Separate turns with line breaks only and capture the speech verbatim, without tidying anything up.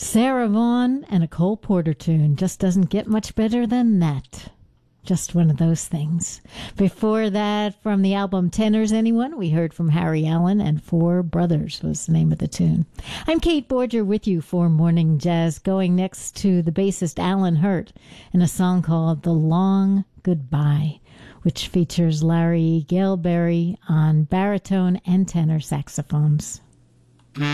Sarah Vaughan and a Cole Porter tune. Just doesn't get much better than that. Just one of those things. Before that, from the album Tenors Anyone, we heard from Harry Allen, and Four Brothers was the name of the tune. I'm Kate Borger with you for Morning Jazz, going next to the bassist Alan Hurt in a song called The Long Goodbye, which features Larry Galeberry on baritone and tenor saxophones.